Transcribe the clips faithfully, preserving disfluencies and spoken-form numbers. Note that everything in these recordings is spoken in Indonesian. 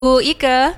Bu Ike.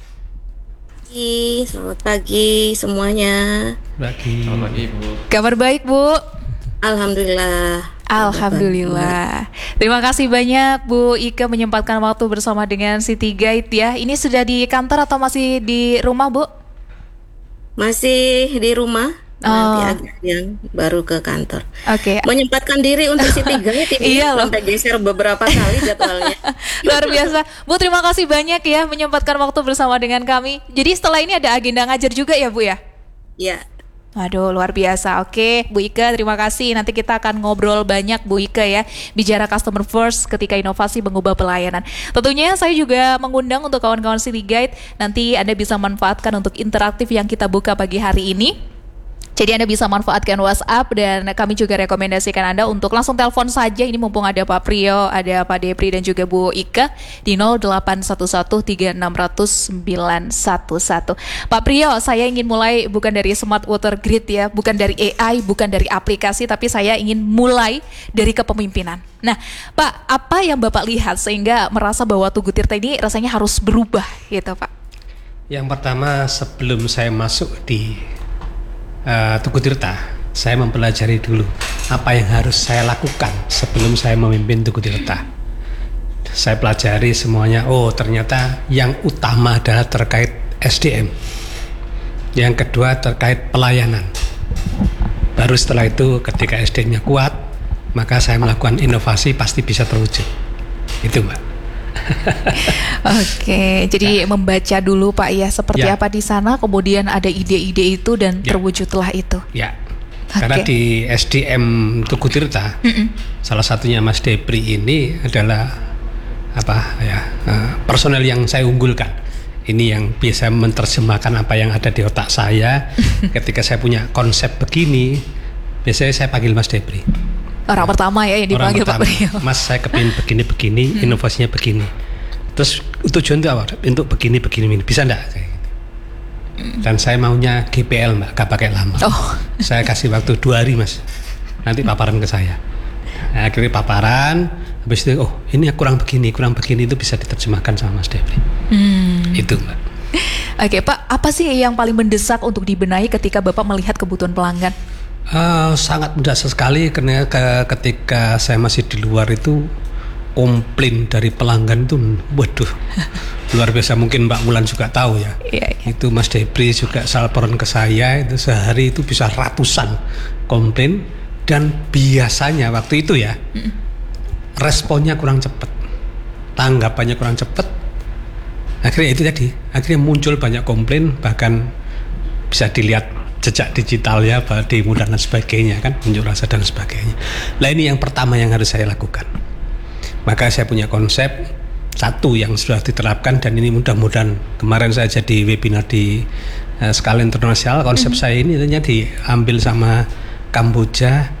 Pagi, selamat pagi semuanya. Pagi. Selamat pagi, Bu. Kabar baik, Bu? Alhamdulillah. Alhamdulillah. Terima kasih banyak Bu Ike menyempatkan waktu bersama dengan City Guide ya. Ini sudah di kantor atau masih di rumah, Bu? Masih di rumah. Oh. Nanti agak siang baru ke kantor. Oke. Menyempatkan diri untuk City Guide ini Iya loh. sampai geser beberapa kali jadwalnya. Luar biasa. Bu, terima kasih banyak ya menyempatkan waktu bersama dengan kami. Jadi setelah ini ada agenda ngajar juga ya, Bu ya? Ya. Waduh, luar biasa. Oke, Bu Ike, terima kasih. Nanti kita akan ngobrol banyak, Bu Ike ya. Bicara customer first ketika inovasi mengubah pelayanan. Tentunya saya juga mengundang untuk kawan-kawan City Guide. Nanti Anda bisa manfaatkan untuk interaktif yang kita buka pagi hari ini. Jadi Anda bisa manfaatkan WhatsApp dan kami juga rekomendasikan Anda untuk langsung telepon saja. Ini mumpung ada Pak Priyo, ada Pak Depri dan juga Bu Ike di nol delapan satu satu tiga enam nol nol sembilan satu satu. Pak Priyo, saya ingin mulai bukan dari Smart Water Grid ya, bukan dari A I, bukan dari aplikasi, tapi saya ingin mulai dari kepemimpinan. Nah, Pak, apa yang Bapak lihat sehingga merasa bahwa Tugu Tirta ini rasanya harus berubah gitu, Pak? Yang pertama, sebelum saya masuk di Uh, Tugu Tirta, saya mempelajari dulu apa yang harus saya lakukan sebelum saya memimpin Tugu Tirta. Saya pelajari semuanya. Oh, ternyata yang utama adalah terkait S D M. Yang kedua terkait pelayanan. Baru setelah itu ketika S D M-nya kuat, maka saya melakukan inovasi pasti bisa terwujud. Itu, Mbak. Oke, jadi ya. Membaca dulu Pak ya seperti ya. apa di sana, kemudian ada ide-ide itu dan ya. Terwujudlah itu. Ya, okay. Karena di S D M Tugu Tirta, Mm-mm. salah satunya Mas Depri ini adalah apa ya uh, personel yang saya unggulkan. Ini yang bisa menerjemahkan apa yang ada di otak saya. Ketika saya punya konsep begini, biasanya saya panggil Mas Depri. Orang pertama ya yang dipanggil Pak Priyo. Mas, saya kepingin begini-begini, hmm. inovasinya begini. Terus tujuan itu apa? Untuk begini-begini, bisa enggak? Hmm. Dan saya maunya G P L, Mbak, gak pakai lama. Oh. Saya kasih waktu dua hari, Mas. Nanti paparan ke saya. Nah, akhirnya paparan, habis itu, oh ini kurang begini, kurang begini, itu bisa diterjemahkan sama Mas Depri. Hmm. Itu, Mbak. Oke, Pak, apa sih yang paling mendesak untuk dibenahi ketika Bapak melihat kebutuhan pelanggan? Uh, sangat mendesak sekali karena ke, ketika saya masih di luar itu komplain dari pelanggan itu waduh luar biasa. Mungkin Mbak Mulan juga tahu ya, yeah, yeah. Itu Mas Depri juga laporan ke saya itu sehari itu bisa ratusan komplain dan biasanya waktu itu ya mm. responnya kurang cepat, tanggapannya kurang cepat. Akhirnya itu tadi akhirnya muncul banyak komplain, bahkan bisa dilihat jejak digitalnya, demo dan sebagainya kan, unjuk rasa dan sebagainya. Nah ini yang pertama yang harus saya lakukan. Maka saya punya konsep satu yang sudah diterapkan dan ini mudah-mudahan kemarin saya jadi webinar di uh, skala internasional. Konsep mm-hmm. saya ini ternyata diambil sama Kamboja,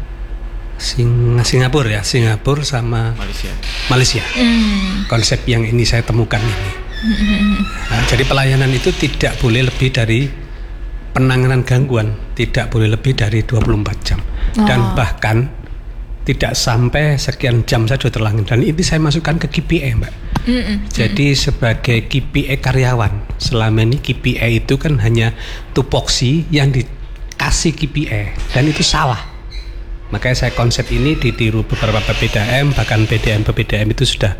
Sing- Singapura ya, Singapura sama Malaysia. Malaysia. Mm. Konsep yang ini saya temukan ini. Mm-hmm. Nah, jadi pelayanan itu tidak boleh lebih dari penanganan gangguan tidak boleh lebih dari dua puluh empat jam oh. dan bahkan tidak sampai sekian jam saja terlanjur. Dan ini saya masukkan ke K P I, Mbak. Mm-mm. Jadi sebagai K P I karyawan, selama ini K P I itu kan hanya tupoksi yang dikasih K P I dan itu salah. Makanya saya konsep ini ditiru beberapa P P D M, bahkan P D M P P D M itu sudah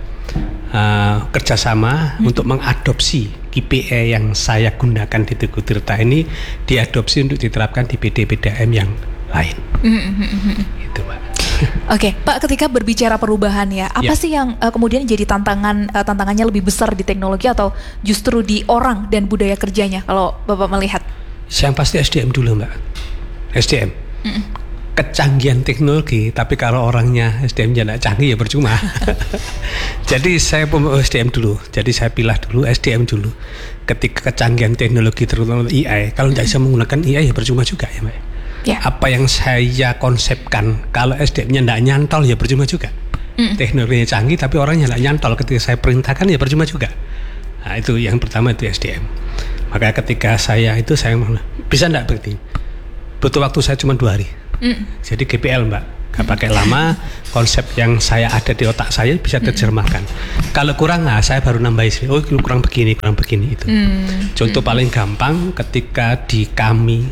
uh, kerjasama hmm. untuk mengadopsi K P I yang saya gunakan di Tugu Tirta ini diadopsi untuk diterapkan di P D P D M yang lain. Hmm. Itu, Pak. Oke, Pak, ketika berbicara perubahan ya, apa ya. sih yang uh, kemudian jadi tantangan uh, tantangannya lebih besar di teknologi atau justru di orang dan budaya kerjanya kalau Bapak melihat? Yang pasti S D M dulu, Mbak. S D M. Hmm. Kecanggihan teknologi, tapi kalau orangnya S D M-nya tidak canggih ya percuma. Jadi saya pun S D M dulu. Jadi saya pilah dulu S D M dulu. Ketika kecanggihan teknologi terutama A I, kalau tidak bisa menggunakan A I ya percuma juga ya, Mbak. Ya. Apa yang saya konsepkan, kalau S D M-nya tidak nyantol ya percuma juga. Mm. Teknologinya canggih tapi orangnya tidak nyantol. Ketika saya perintahkan ya percuma juga. Nah itu yang pertama itu S D M. Maka ketika saya itu saya bisa tidak begini. Butuh waktu saya cuma dua hari. Mm. Jadi G P L, Mbak. Nah, pakai lama, konsep yang saya ada di otak saya bisa terjemahkan. Kalau kurang, nah saya baru nambahin. Oh, kurang begini, kurang begini itu. Mm. Contoh mm. paling gampang ketika di kami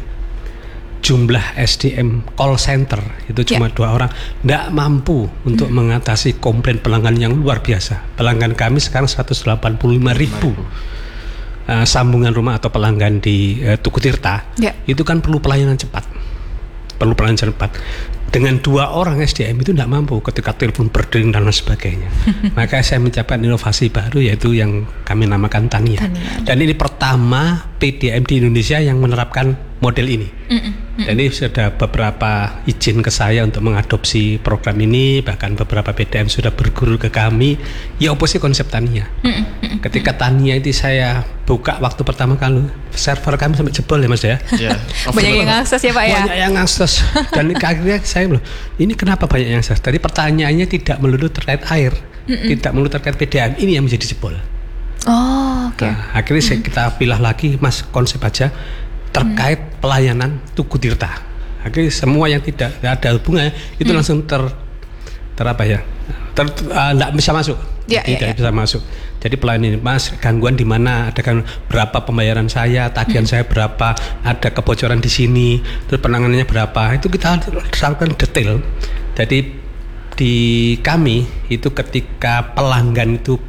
jumlah S D M call center itu cuma yeah. dua orang, tidak mampu untuk mm. mengatasi komplain pelanggan yang luar biasa. Pelanggan kami sekarang seratus delapan puluh lima ribu. Uh, sambungan rumah atau pelanggan di uh, Tugu Tirta yeah. itu kan perlu pelayanan cepat, perlu pelayanan cepat. Dengan dua orang S D M itu tidak mampu ketika telepon berdering dan lain sebagainya. Maka saya menciptakan inovasi baru yaitu yang kami namakan Tania. Tania. Dan ini pertama P D M di Indonesia yang menerapkan model ini. Mm-mm. Dan ini sudah beberapa izin ke saya untuk mengadopsi program ini, bahkan beberapa P D M sudah berguru ke kami. Ya apa sih konsep Tania? Mm-mm. Ketika Tania itu saya buka waktu pertama kali, server kami sampai jebol ya Mas ya. Yeah. Banyak yang akses ya Pak ya. Banyak yang akses. Dan akhirnya saya bilang, ini kenapa banyak yang akses? Tadi pertanyaannya tidak melulu terkait air, Mm-mm. tidak melulu terkait P D M. Ini yang menjadi jebol. Oh, oke. Okay. Nah, akhirnya saya, kita pilih lagi Mas konsep aja terkait hmm. pelayanan Tugu Tirta. Akhirnya semua yang tidak ada hubungannya itu hmm. langsung ter ter apa ya? Ter uh, bisa masuk. Ya, tidak ya, ya. bisa masuk. Jadi pelayanan ini, Mas, gangguan di mana? Ada kan berapa pembayaran saya, tagihan hmm. saya berapa, ada kebocoran di sini, terus penanganannya berapa? Itu kita lakukan detail. Jadi di kami itu ketika pelanggan itu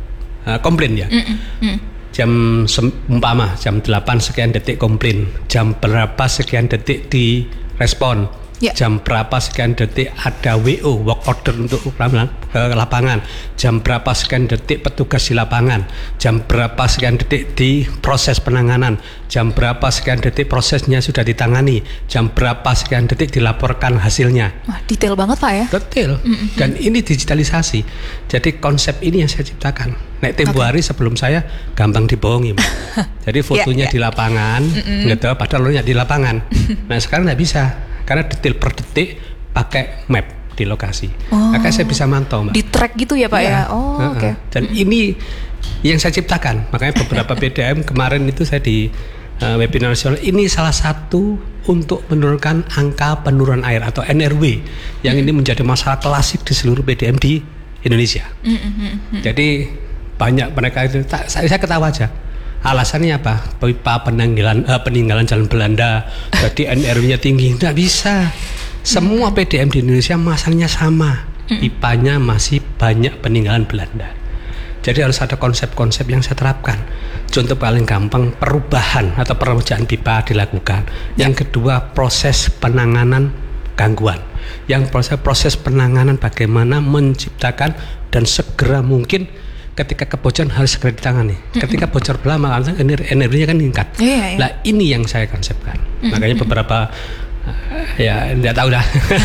uh, komplain ya. Hmm. Hmm. Jam umpama jam delapan sekian detik komplain, jam berapa sekian detik di respon, yeah. jam berapa sekian detik ada W O work order untuk ke lapangan, jam berapa sekian detik petugas di lapangan, jam berapa sekian detik di proses penanganan, jam berapa sekian detik prosesnya sudah ditangani, jam berapa sekian detik dilaporkan hasilnya. Wah, detail banget Pak ya. Detail. Mm-hmm. Dan ini digitalisasi. Jadi konsep ini yang saya ciptakan. Nek tempo okay. hari sebelum saya gampang dibohongi. Jadi fotonya yeah, yeah. di lapangan, mm-hmm. gitu, padahal lo di lapangan. Nah sekarang nggak bisa karena detail per detik pakai map di lokasi. Oh. Maka saya bisa mantau, Mbak. Di track gitu ya Pak ya. ya? Oh uh-uh. oke. Okay. Dan mm-hmm. ini yang saya ciptakan. Makanya beberapa P D M kemarin itu saya di uh, webinar nasional ini salah satu untuk menurunkan angka penurunan air atau N R W yang mm-hmm. ini menjadi masalah klasik di seluruh P D M di Indonesia. Mm-hmm. Jadi banyak mereka itu, saya, saya ketawa aja. Alasannya apa? Pipa peninggalan, uh, peninggalan zaman Belanda, jadi N R W-nya tinggi. Nggak bisa. Semua P D M di Indonesia masalahnya sama. Pipanya masih banyak peninggalan Belanda. Jadi harus ada konsep-konsep yang saya terapkan. Contoh paling gampang, perubahan atau peremajaan pipa dilakukan. Yang kedua, proses penanganan gangguan. Yang proses proses penanganan bagaimana menciptakan dan segera mungkin ketika kebocoran harus segera ditangani. Mm-hmm. Ketika bocor lama energinya kan meningkat. Yeah, yeah. Nah ini yang saya konsepkan. Mm-hmm. Makanya beberapa uh, ya tidak tahu dah.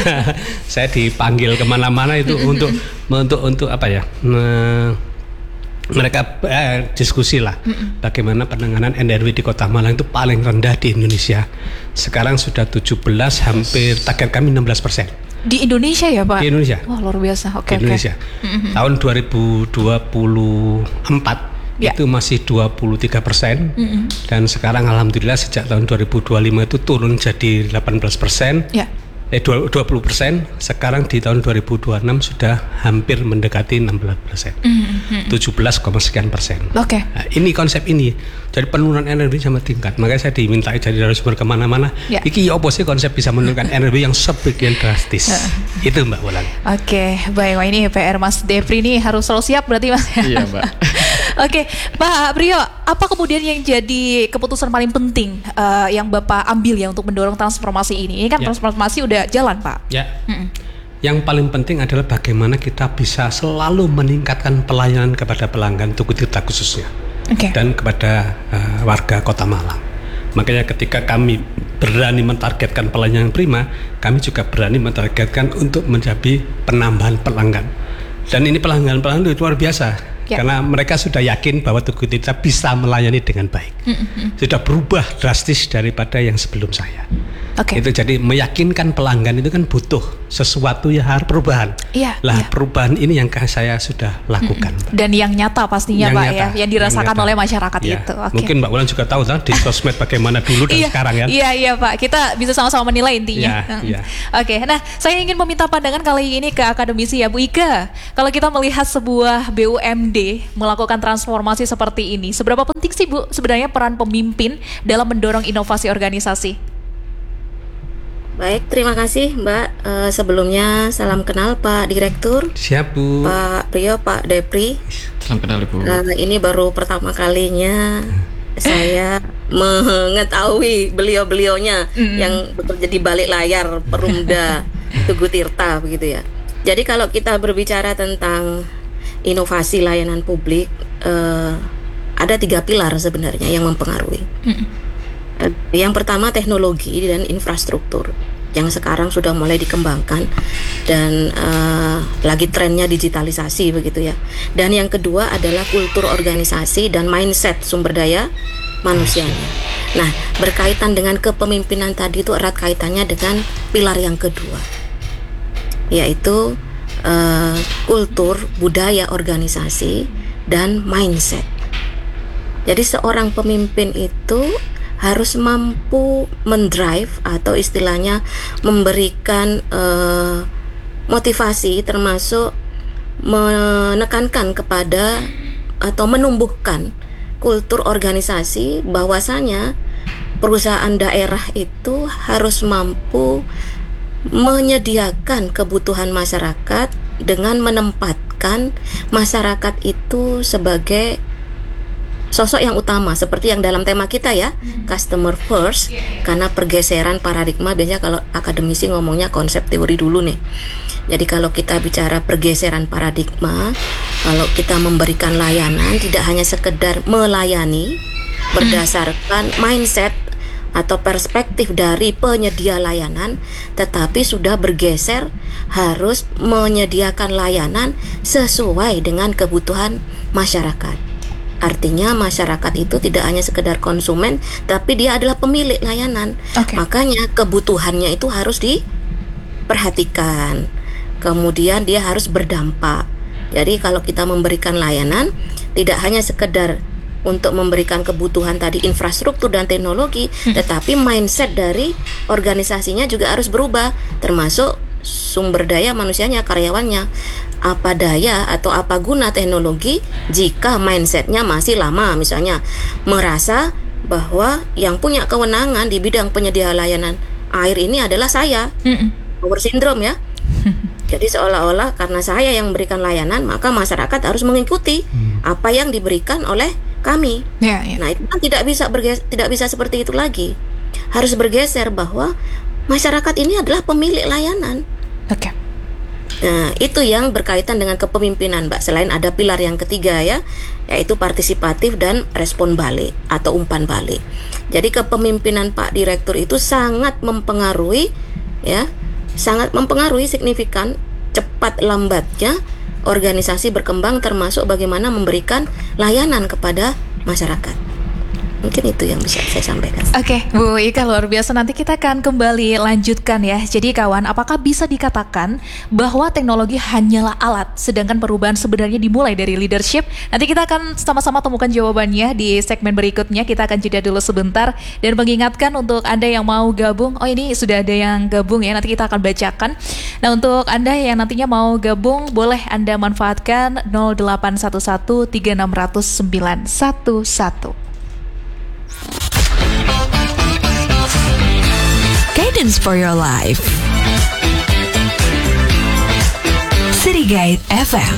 Saya dipanggil kemana-mana itu untuk untuk untuk apa ya? Me, mereka eh, diskusi lah. Mm-hmm. Bagaimana penanganan N R W di Kota Malang itu paling rendah di Indonesia. Sekarang sudah tujuh belas, hampir target kami enam belas persen. Di Indonesia ya Pak? Di Indonesia. Wah luar biasa. Oke. Okay, di Indonesia. Okay. Mm-hmm. Tahun dua ribu dua puluh empat yeah. itu masih dua puluh tiga persen mm-hmm. dan sekarang alhamdulillah sejak tahun dua ribu dua puluh lima itu turun jadi delapan belas persen. Yeah. Eh dua puluh persen. Sekarang di tahun dua ribu dua puluh enam sudah hampir mendekati enam belas persen. Mm-hmm. tujuh belas, sekian persen. Oke. Okay. Nah, ini konsep ini. Jadi penurunan energi sama tingkat. Makanya saya diminta jadi narasumber kemana-mana. Yeah. Iki apa sih konsep bisa menurunkan energi yang sebegian drastis? Itu Mbak Wulan. Oke, okay. Baik. Wah, ini P R Mas Depri ini harus selalu siap berarti Mas. Iya Mbak. Oke, okay. Pak Priyo, apa kemudian yang jadi keputusan paling penting uh, yang Bapak ambil ya untuk mendorong transformasi ini? Ini kan yeah. transformasi udah jalan Pak. Ya. Yeah. Yang paling penting adalah bagaimana kita bisa selalu meningkatkan pelayanan kepada pelanggan Tugu Tirta khususnya. Okay. Dan kepada uh, warga Kota Malang. Makanya ketika kami berani mentargetkan pelayanan prima, kami juga berani mentargetkan untuk menjadi penambahan pelanggan. Dan ini pelanggan-pelanggan itu luar biasa. yeah. Karena mereka sudah yakin bahwa Tugu Tirta bisa melayani dengan baik. Mm-hmm. Sudah berubah drastis daripada yang sebelum saya. Okay. Itu jadi meyakinkan pelanggan itu kan butuh sesuatu yang harus perubahan. Iya. Lah iya. perubahan ini yang saya sudah lakukan. Mm-mm. Dan yang nyata pastinya yang Pak nyata, ya, yang dirasakan yang oleh masyarakat ya. Itu. Okay. Mungkin Mbak Wulan juga tahu kan di sosmed bagaimana dulu dan iya, sekarang ya. Iya iya Pak, kita bisa sama-sama menilai intinya. Iya, iya. Oke, nah saya ingin meminta pandangan kali ini ke akademisi ya Bu Ika. Kalau kita melihat sebuah B U M D melakukan transformasi seperti ini, seberapa penting sih Bu sebenarnya peran pemimpin dalam mendorong inovasi organisasi? Baik, terima kasih Mbak. Uh, sebelumnya salam kenal Pak Direktur. Siap Bu. Pak Priyo, Pak Depri. Salam kenal Ibu. Uh, ini baru pertama kalinya saya mengetahui beliau-beliaunya mm. yang bekerja di balik layar Perumda Tugu Tirta begitu ya. Jadi kalau kita berbicara tentang inovasi layanan publik, uh, ada tiga pilar sebenarnya yang mempengaruhi. Mm. Yang pertama teknologi dan infrastruktur yang sekarang sudah mulai dikembangkan dan uh, lagi trennya digitalisasi begitu ya. Dan yang kedua adalah kultur organisasi dan mindset sumber daya manusianya. Nah, berkaitan dengan kepemimpinan tadi itu erat kaitannya dengan pilar yang kedua, yaitu uh, kultur budaya organisasi dan mindset. Jadi seorang pemimpin itu harus mampu mendrive atau istilahnya memberikan uh, motivasi termasuk menekankan kepada atau menumbuhkan kultur organisasi bahwasanya perusahaan daerah itu harus mampu menyediakan kebutuhan masyarakat dengan menempatkan masyarakat itu sebagai sosok yang utama seperti yang dalam tema kita ya, hmm. customer first, karena pergeseran paradigma biasanya kalau akademisi ngomongnya konsep teori dulu nih. Jadi kalau kita bicara pergeseran paradigma, kalau kita memberikan layanan tidak hanya sekedar melayani berdasarkan hmm. mindset atau perspektif dari penyedia layanan, tetapi sudah bergeser harus menyediakan layanan sesuai dengan kebutuhan masyarakat. Artinya masyarakat itu tidak hanya sekedar konsumen, tapi dia adalah pemilik layanan. Okay. Makanya kebutuhannya itu harus diperhatikan. Kemudian dia harus berdampak. Jadi kalau kita memberikan layanan, tidak hanya sekedar untuk memberikan kebutuhan tadi infrastruktur dan teknologi, hmm. tetapi mindset dari organisasinya juga harus berubah, termasuk sumber daya manusianya, karyawannya. Apa daya atau apa guna teknologi jika mindsetnya masih lama, misalnya merasa bahwa yang punya kewenangan di bidang penyedia layanan air ini adalah saya, mm-mm. power syndrome ya. Jadi seolah-olah karena saya yang memberikan layanan maka masyarakat harus mengikuti mm. apa yang diberikan oleh kami. Yeah, yeah. Nah itu kan tidak bisa berges- tidak bisa seperti itu lagi. Harus bergeser bahwa masyarakat ini adalah pemilik layanan. Oke. Okay. Nah, itu yang berkaitan dengan kepemimpinan, Mbak. Selain ada pilar yang ketiga ya, yaitu partisipatif dan respon balik atau umpan balik. Jadi kepemimpinan Pak Direktur itu sangat mempengaruhi ya, sangat mempengaruhi signifikan cepat lambatnya organisasi berkembang termasuk bagaimana memberikan layanan kepada masyarakat. Mungkin itu yang bisa saya sampaikan. Oke, okay, Bu Ika luar biasa. Nanti kita akan kembali lanjutkan ya. Jadi kawan, apakah bisa dikatakan bahwa teknologi hanyalah alat, sedangkan perubahan sebenarnya dimulai dari leadership? Nanti kita akan sama-sama temukan jawabannya di segmen berikutnya. Kita akan jeda dulu sebentar dan mengingatkan untuk Anda yang mau gabung. Oh ini sudah ada yang gabung ya. Nanti kita akan bacakan. Nah untuk Anda yang nantinya mau gabung, boleh Anda manfaatkan nol delapan satu satu tiga enam nol nol sembilan satu satu. Guidance for your life. City Guide F M.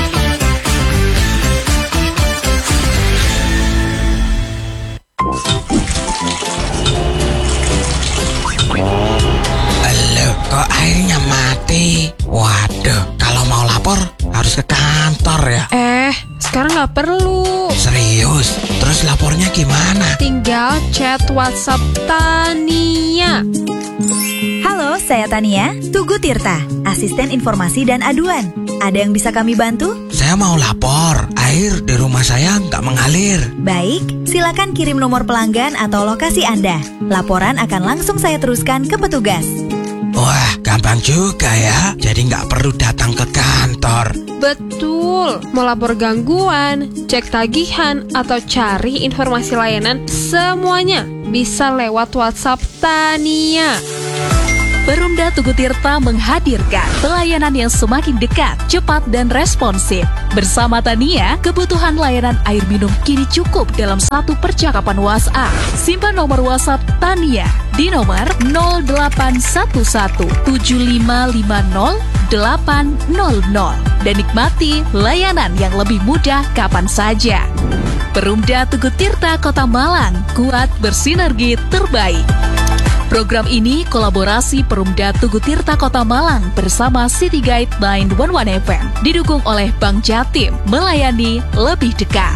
Halo, kok airnya mati? Waduh, kalau mau lapor harus ke kantor ya? Eh, sekarang nggak perlu. Serius? Terus lapornya gimana? Tinggal chat WhatsApp Tania. Halo, Halo, saya Tania, Tugu Tirta, asisten informasi dan aduan. Ada yang bisa kami bantu? Saya mau lapor, air di rumah saya nggak mengalir. Baik, silakan kirim nomor pelanggan atau lokasi Anda. Laporan akan langsung saya teruskan ke petugas. Wah, gampang juga ya. Jadi nggak perlu datang ke kantor. Betul, mau lapor gangguan, cek tagihan, atau cari informasi layanan, semuanya bisa lewat WhatsApp Tania. Perumda Tugu Tirta menghadirkan pelayanan yang semakin dekat, cepat, dan responsif. Bersama Tania, kebutuhan layanan air minum kini cukup dalam satu percakapan WhatsApp. Simpan nomor WhatsApp Tania di nomor nol delapan satu satu tujuh lima lima nol delapan nol nol dan nikmati layanan yang lebih mudah kapan saja. Perumda Tugu Tirta Kota Malang, kuat bersinergi terbaik. Program ini kolaborasi Perumda Tugu Tirta Kota Malang bersama City Guide sembilan satu satu F M, didukung oleh Bank Jatim, melayani lebih dekat.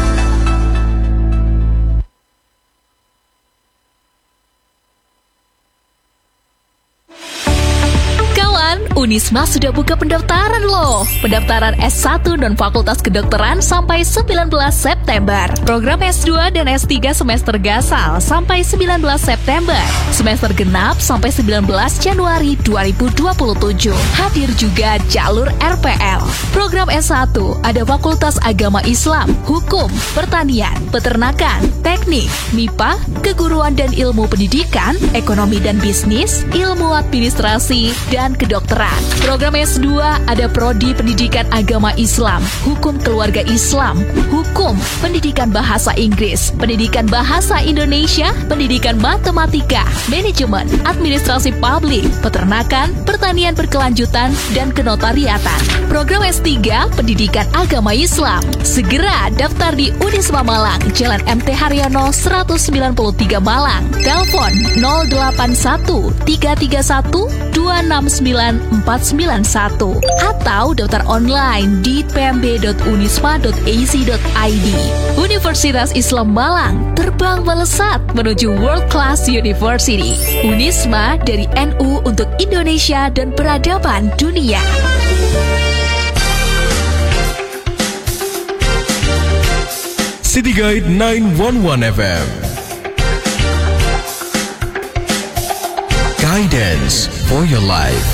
Unisma sudah buka pendaftaran loh. Pendaftaran S satu dan Fakultas Kedokteran sampai sembilan belas September. Program S dua dan S tiga semester gasal sampai sembilan belas September. Semester genap sampai sembilan belas Januari dua ribu dua puluh tujuh. Hadir juga jalur R P L. Program S satu ada Fakultas Agama Islam, Hukum, Pertanian, Peternakan, Teknik, M I P A, Keguruan dan Ilmu Pendidikan, Ekonomi dan Bisnis, Ilmu Administrasi, dan Kedokteran. Program S dua ada Prodi Pendidikan Agama Islam, Hukum Keluarga Islam, Hukum, Pendidikan Bahasa Inggris, Pendidikan Bahasa Indonesia, Pendidikan Matematika, Manajemen, Administrasi Publik, Peternakan, Pertanian Berkelanjutan, dan Kenotariatan. Program S tiga Pendidikan Agama Islam. Segera daftar di Unisma Malang, Jalan M T Haryono seratus sembilan puluh tiga Malang. Telepon nol delapan satu tiga tiga satu dua enam sembilan empat sembilan satu atau daftar online di p m b dot unisma dot a c dot i d. Universitas Islam Malang terbang melesat menuju World Class University. Unisma dari N U untuk Indonesia dan peradaban dunia. City Guide sembilan satu satu F M. Guidance for your life.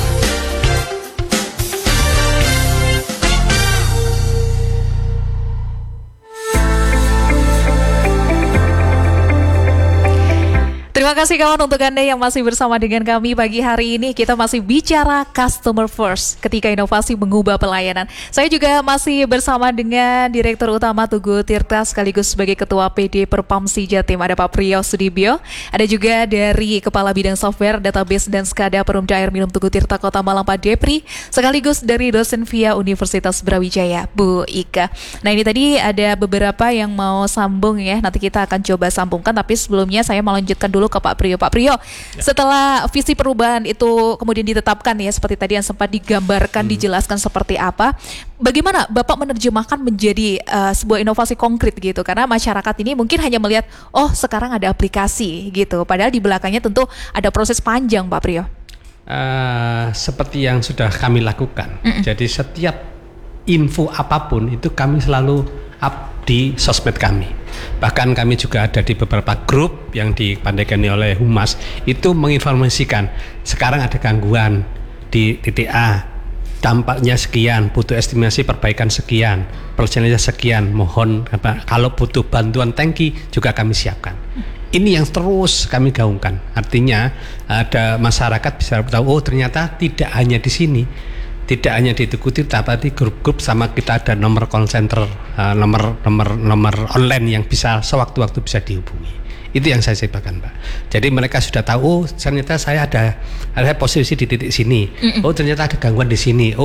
Terima kasih kawan untuk Anda yang masih bersama dengan kami pagi hari ini. Kita masih bicara customer first ketika inovasi mengubah pelayanan. Saya juga masih bersama dengan Direktur Utama Tugu Tirta sekaligus sebagai Ketua P D Perpamsi Jatim, ada Pak Priyo Sudibyo. Ada juga dari Kepala Bidang Software, Database dan Skada Perumda Air Minum Tugu Tirta Kota Malang, Pak Depri, sekaligus dari dosen via Universitas Brawijaya, Bu Ika. Nah, ini tadi ada beberapa yang mau sambung ya. Nanti kita akan coba sambungkan, tapi sebelumnya saya mau lanjutkan dulu ke Pak Priyo. Pak Priyo, ya. Setelah visi perubahan itu kemudian ditetapkan ya, seperti tadi yang sempat digambarkan, hmm. dijelaskan seperti apa, bagaimana Bapak menerjemahkan menjadi uh, sebuah inovasi konkret gitu? Karena masyarakat ini mungkin hanya melihat, oh sekarang ada aplikasi gitu, padahal di belakangnya tentu ada proses panjang, Pak Priyo. Uh, seperti yang sudah kami lakukan, mm-mm. jadi setiap info apapun itu kami selalu up di sosmed kami. Bahkan kami juga ada di beberapa grup yang dipandegani oleh Humas, itu menginformasikan sekarang ada gangguan di titik A, dampaknya sekian, butuh estimasi perbaikan sekian, perjalanannya sekian, mohon apa, kalau butuh bantuan tangki juga kami siapkan. Ini yang terus kami gaungkan. Artinya ada masyarakat bisa tahu, oh ternyata tidak hanya di sini, tidak hanya di Tugu Tirta, tapi grup-grup sama kita ada nomor call center, uh, nomor nomor nomor online yang bisa sewaktu-waktu bisa dihubungi. Itu yang saya sebutkan, Mbak. Jadi mereka sudah tahu, oh ternyata saya ada ada posisi di titik sini. Mm-mm. Oh ternyata ada gangguan di sini. Oh